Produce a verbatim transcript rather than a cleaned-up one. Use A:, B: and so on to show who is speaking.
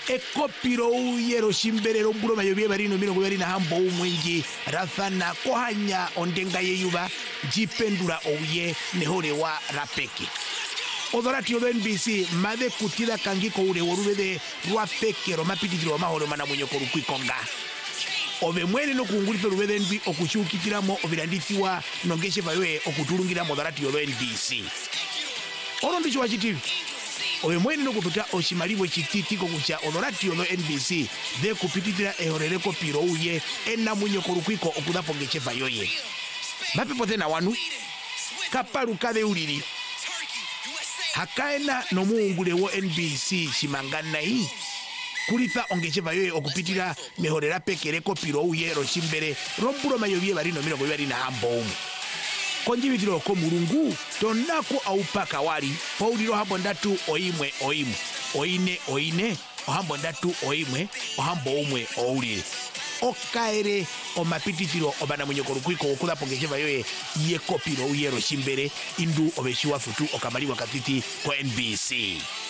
A: ekopiro uyero shimberero mbuloma yobye barino mino kuberi na hambo umwingi rathana kohanya ondenga yeyuba jipendura ouye nehorewa rapeki odorati yodo N B C made kutila kangiko ure worubede rwapeke romapititiro mahoro mana mwenyoko rukwikonga ove mwene no kungulito rubede N B okushukitiramo obirandisiwa nongeshe vayoe okutulungira modorati yodo N B C oro ndicho wachitivi ove mwene no kututa oshimalibwe chititiko kucha odorati yodo N B C de kupititira ehorereko piro uye ena mwenyoko rukwiko okudapo ngeshe vayoye mapepo tena wanu kapalu kade ulili hakaena no muungule wo N B C shimangana hii kulitha ongecheva yoye okupitira mehorera pekereko piro uye roshimbere rombulo mayobye barino mino bari na hambo umu konjibitiro ko mulungu tonako aupaka wali pauliro hambo ndatu oimwe oimwe oine oine ohambo ndatu oimwe ohambo umwe oulire okaere omapititiro obana munyoko rukwiko okula pongesheva yoye yekopiro uye roshimbere indu obeshiwa futu okamaliwa katiti ko N B C.